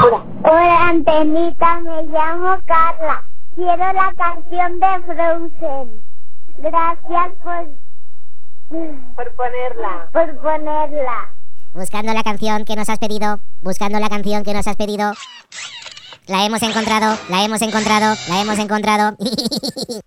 Hola, Antenita, me llamo Carla. Quiero la canción de Frozen. Gracias por ponerla. Buscando la canción que nos has pedido. Buscando la canción que nos has pedido. La hemos encontrado.